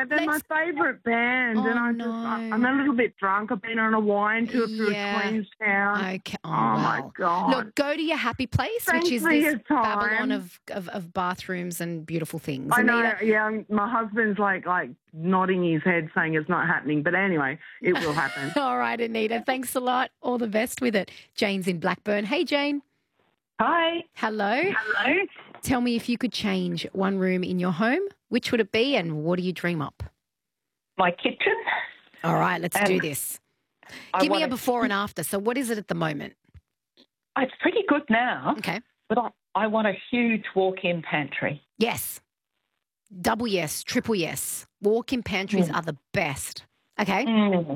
they're my favourite band, Oh, and I'm a little bit drunk. I've been on a wine tour through Queenstown. Okay. Oh, my wow. God. Look, go to your happy place, Thanks which is for this your time. Babylon of bathrooms and beautiful things. I know, Anita? yeah. My husband's like nodding his head saying it's not happening. But anyway, it will happen. All right, Anita. Thanks a lot. All the best with it. Jane's in Blackburn. Hey, Jane. Hi. Hello. Hello. Tell me, if you could change one room in your home, which would it be and what do you dream up? My kitchen. All right, let's do this. Give me a before and after. So what is it at the moment? It's pretty good now. Okay. But I want a huge walk-in pantry. Yes. Double yes, triple yes. Walk-in pantries are the best. Okay.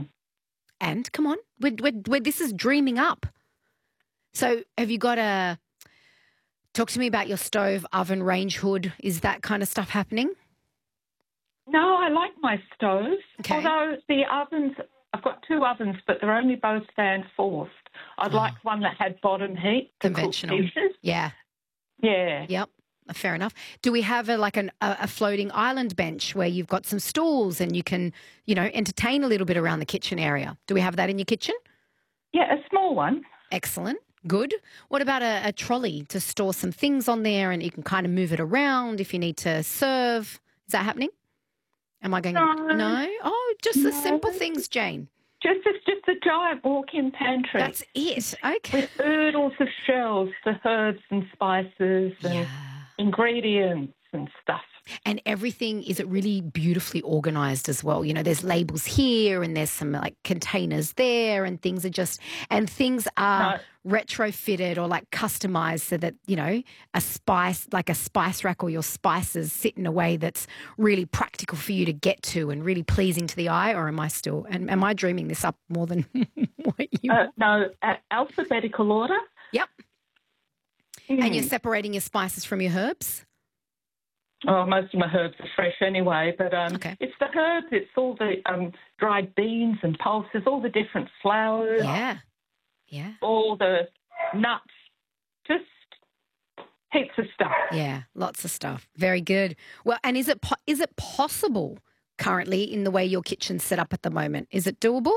And come on, this is dreaming up. So have you got talk to me about your stove, oven, range hood. Is that kind of stuff happening? No, I like my stove. Okay. Although the ovens, I've got two ovens, but they're only both stand forced. I'd like one that had bottom heat. Conventional. Yeah. Yeah. Yep. Fair enough. Do we have a floating island bench where you've got some stools and you can, entertain a little bit around the kitchen area? Do we have that in your kitchen? Yeah, a small one. Excellent. Good. What about a trolley to store some things on there and you can kind of move it around if you need to serve? Is that happening? Am I going? No? Oh, just the simple things, Jane. It's just a giant walk-in pantry. That's it. Okay. With oodles of shelves for herbs and spices and ingredients and stuff. And everything, is it really beautifully organised as well? There's labels here and there's some containers there and things are retrofitted or customised so that, a spice rack or your spices sit in a way that's really practical for you to get to and really pleasing to the eye, or am I dreaming this up more than what you No, alphabetical order. Yep. And you're separating your spices from your herbs? Oh, most of my herbs are fresh anyway, but it's the herbs, it's all the dried beans and pulses, all the different flours. Yeah. All the nuts, just heaps of stuff. Yeah, lots of stuff. Very good. Well, and is it possible currently in the way your kitchen's set up at the moment? Is it doable?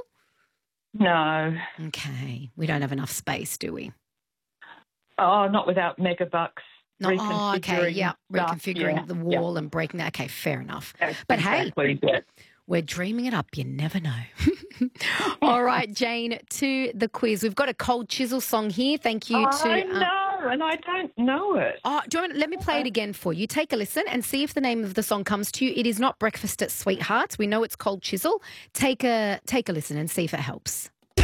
No. Okay. We don't have enough space, do we? Oh, not without megabucks. No, okay, yeah, reconfiguring the wall and breaking that. Okay, fair enough. But hey, we're dreaming it up. You never know. All right, Jane, to the quiz. We've got a Cold Chisel song here. Thank you to... I know, and I don't know it. Oh, let me play it again for you. Take a listen and see if the name of the song comes to you. It is not Breakfast at Sweethearts. We know it's Cold Chisel. Take a listen and see if it helps.